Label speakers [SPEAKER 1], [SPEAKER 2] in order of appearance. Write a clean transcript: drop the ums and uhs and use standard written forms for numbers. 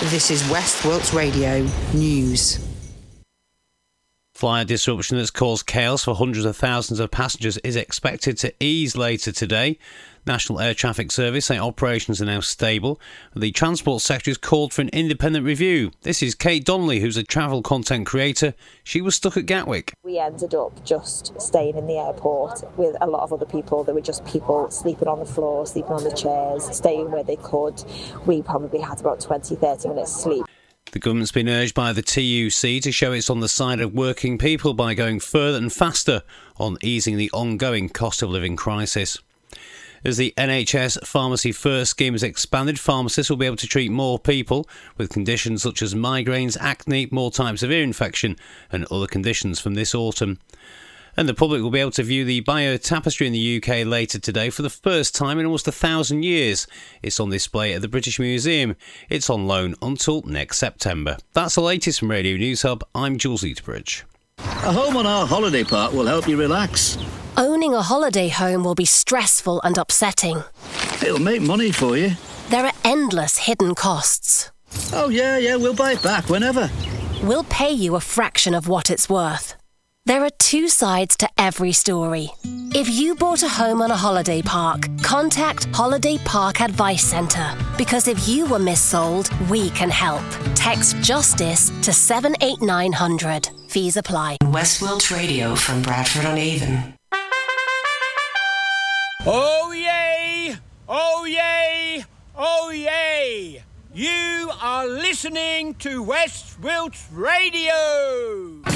[SPEAKER 1] This is West Wilts Radio News.
[SPEAKER 2] Flight disruption that's caused chaos for hundreds of thousands of passengers is expected to ease later today. National Air Traffic Service say operations are now stable. The Transport Secretary has called for an independent review. This is Kate Donnelly, who's a travel content creator. She was stuck at Gatwick.
[SPEAKER 3] We ended up just staying in the airport with a lot of other people. There were just people sleeping on the floor, sleeping on the chairs, staying where they could. We probably had about 20, 30 minutes sleep.
[SPEAKER 2] The government's been urged by the TUC to show it's on the side of working people by going further and faster on easing the ongoing cost of living crisis. As the NHS Pharmacy First scheme has expanded, pharmacists will be able to treat more people with conditions such as migraines, acne, more types of ear infection and other conditions from this autumn. And the public will be able to view the biotapestry in the UK later today for the first time in almost 1,000 years. It's on display at the British Museum. It's on loan until next September. That's the latest from Radio News Hub. I'm Jules Eaterbridge.
[SPEAKER 4] A home on our holiday park will help you relax.
[SPEAKER 5] Owning a holiday home will be stressful and upsetting.
[SPEAKER 4] It'll make money for you.
[SPEAKER 5] There are endless hidden costs.
[SPEAKER 4] Oh, yeah, we'll buy it back whenever.
[SPEAKER 5] We'll pay you a fraction of what it's worth. There are two sides to every story. If you bought a home on a holiday park, contact Holiday Park Advice Centre. Because if you were missold, we can help. Text JUSTICE to 78900. Fees apply.
[SPEAKER 6] West Wilts Radio from Bradford-on-Avon.
[SPEAKER 7] Oh yay! Oh yay! Oh yay! You are listening to West Wilts Radio!